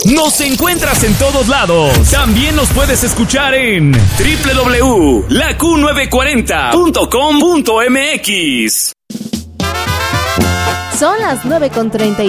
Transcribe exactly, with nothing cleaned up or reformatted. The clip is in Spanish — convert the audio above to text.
Nos encuentras en todos lados. También nos puedes escuchar en doble u doble u doble u punto la q novecientos cuarenta punto com punto m x. Son las nueve con treinta y